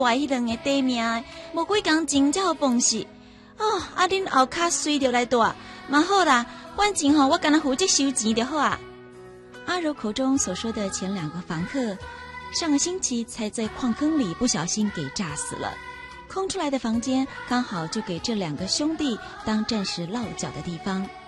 外迄两个地名，无几工钱才有饭食。哦，啊，恁后卡随着来住，嘛好啦，反正我干那负责收钱就好啊。阿柔口中所说的前2个房客，上个星期才在矿坑里不小心给炸死了。空出来的房间刚好就给这2个兄弟当暂时落脚的地方。